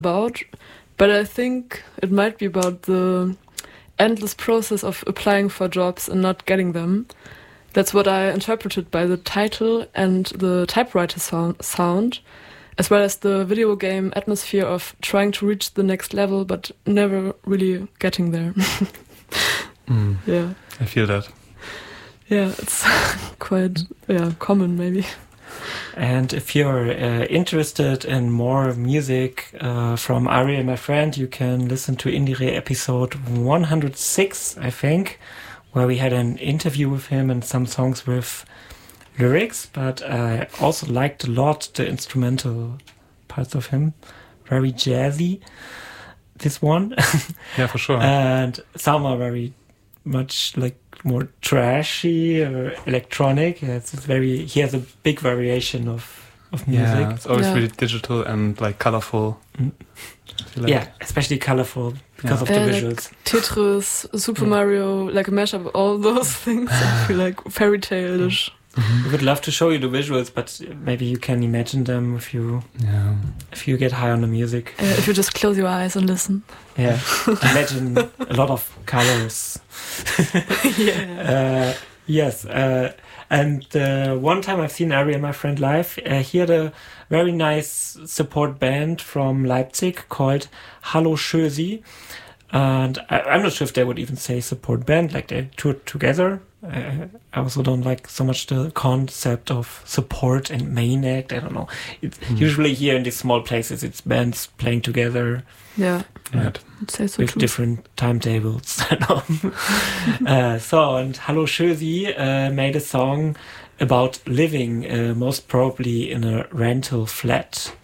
about, but I think it might be about the endless process of applying for jobs and not getting them. That's what I interpreted by the title and the typewriter sound, as well as the video game atmosphere of trying to reach the next level but never really getting there. Yeah. I feel that. Yeah, it's quite common maybe. And if you're interested in more music from Ari and my friend, you can listen to Indire episode 106, I think, where we had an interview with him and some songs with lyrics. But I also liked a lot the instrumental parts of him. Very jazzy, this one. Yeah, for sure. And some are very much like more trashy or electronic. Yeah, he has a big variation of music. Yeah, it's always really digital and like colorful. Especially colorful because of the visuals. Like Tetris, Super Mario, like a mashup of all those things. I feel like fairy tale-ish. We would love to show you the visuals, but maybe you can imagine them if you get high on the music. If you just close your eyes and listen. Yeah, imagine a lot of colors. Yes. And one time I've seen Ari and my friend live. He had a very nice support band from Leipzig called Hallo Schösi. And I'm not sure if they would even say support band, like they toured together. I also don't like so much the concept of support and main act. I don't know. It's usually here in these small places, it's bands playing together. Yeah. Right. I'd say so with too. different timetables. So, and Hallo Schösi made a song about living, most probably in a rental flat.